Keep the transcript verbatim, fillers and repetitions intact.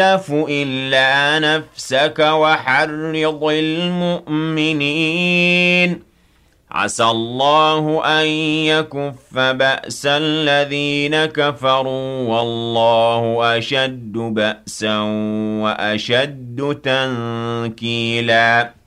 إلا نفسك وحرض المؤمنين عسى الله أن يكف بأس الذين كفروا والله أشد بأسا وأشد تنكيلا